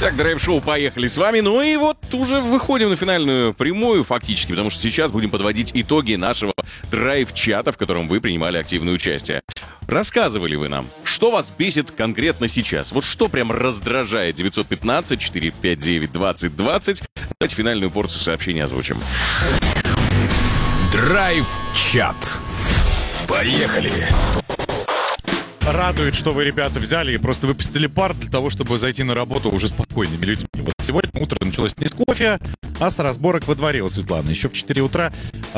Так, драйв-шоу, поехали с вами. Ну и вот уже выходим на финальную прямую фактически, потому что сейчас будем подводить итоги нашего драйв-чата, в котором вы принимали активное участие. Рассказывали вы нам, что вас бесит конкретно сейчас? Вот что прям раздражает? 915-459-2020. Давайте финальную порцию сообщений озвучим. Драйв-чат. Поехали. Радует, что вы, ребята, взяли и просто выпустили пар для того, чтобы зайти на работу уже спокойными людьми. Вот сегодня утро началось не с кофе, а с разборок во дворе у Светланы. Еще в 4 утра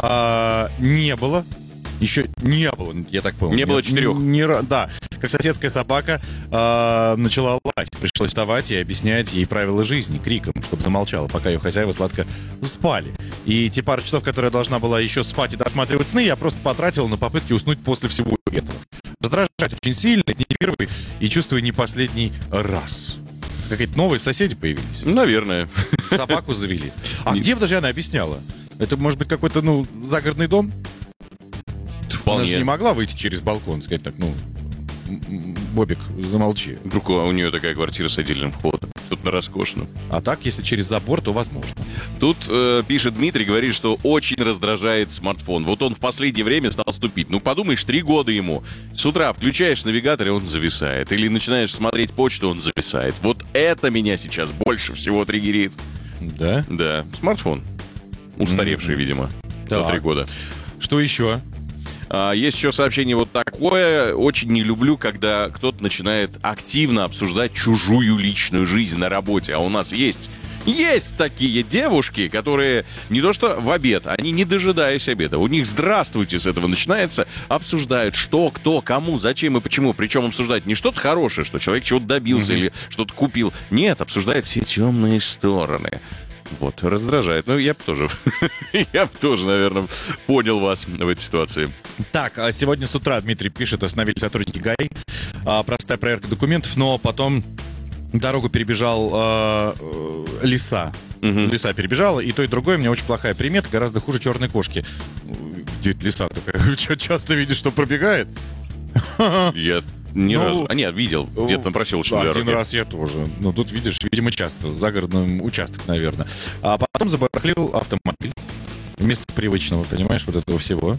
не было. Еще не было, я так понял. Не было 4. Да, как соседская собака начала лать. Пришлось вставать и объяснять ей правила жизни криком, чтобы замолчала, пока ее хозяева сладко спали. И те пару часов, которые я должна была еще спать и досматривать сны, я просто потратил на попытки уснуть после всего этого. Раздражает очень сильно, это не первый и чувствую не последний раз. Какие-то новые соседи появились. Наверное. Собаку завели. А где, даже она объясняла? Это может быть какой-то, загородный дом? Вполне. Она же не могла выйти через балкон, сказать так, Бобик, замолчи. Вдруг у нее такая квартира с отдельным входом. Тут на роскошном. А так, если через забор, то возможно. Тут пишет Дмитрий, говорит, что очень раздражает смартфон. Вот он в последнее время стал ступить. Ну, подумаешь, 3 года ему. С утра включаешь навигатор, и он зависает. Или начинаешь смотреть почту, он зависает. Вот это меня сейчас больше всего триггерит. Да? Да, смартфон. Устаревший, видимо, за 3 года. Что еще? Есть еще сообщение вот такое. Очень не люблю, когда кто-то начинает активно обсуждать чужую личную жизнь на работе. А у нас есть такие девушки, которые не то что в обед, они не дожидаясь обеда. У них «здравствуйте» с этого начинается. Обсуждают, что, кто, кому, зачем и почему. Причем обсуждать не что-то хорошее, что человек чего-то добился или что-то купил. Нет, обсуждают все темные стороны. Вот, раздражает. Ну, я бы тоже, наверное, понял вас в этой ситуации. Так, сегодня с утра Дмитрий пишет, остановили сотрудники ГАИ. Простая проверка документов, но потом дорогу перебежал лиса. Лиса перебежала, и то, и другое. У меня очень плохая примета, гораздо хуже черной кошки. Где это лиса такая? Часто видишь, что пробегает? Я ни разу. Нет, видел. Где-то на проселочной дороге. Один раз я тоже. Тут, видишь, видимо, часто. Загородный участок, наверное. А потом забарахлил автомобиль. Вместо привычного, понимаешь, вот этого всего.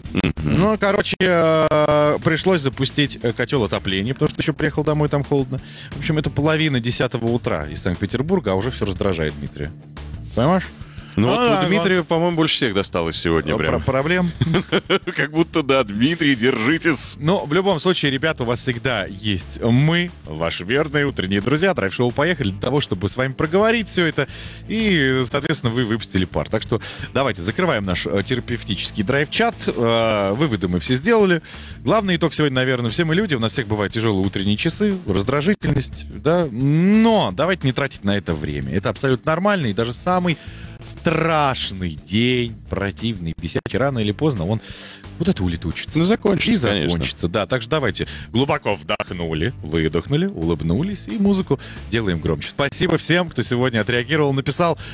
Пришлось запустить котел отопления, потому что еще приехал домой, там холодно. В общем, это 9:30 утра из Санкт-Петербурга, а уже все раздражает Дмитрия. Понимаешь? Ну, Дмитрию, по-моему, больше всех досталось сегодня прям. Проблем? Как будто, да, Дмитрий, держитесь. Но в любом случае, ребята, у вас всегда есть мы, ваши верные утренние друзья. Драйв-шоу «Поехали» для того, чтобы с вами проговорить все это. И, соответственно, вы выпустили пар. Так что давайте закрываем наш терапевтический драйв-чат. Выводы мы все сделали. Главный итог сегодня, наверное, все мы люди. У нас всех бывают тяжелые утренние часы, раздражительность, да. Но давайте не тратить на это время. Это абсолютно нормально. И даже самый страшный день, противный, бесячий, рано или поздно он куда-то улетучится. Закончится, и закончится, да. Так что давайте глубоко вдохнули, выдохнули, улыбнулись и музыку делаем громче. Спасибо всем, кто сегодня отреагировал, написал.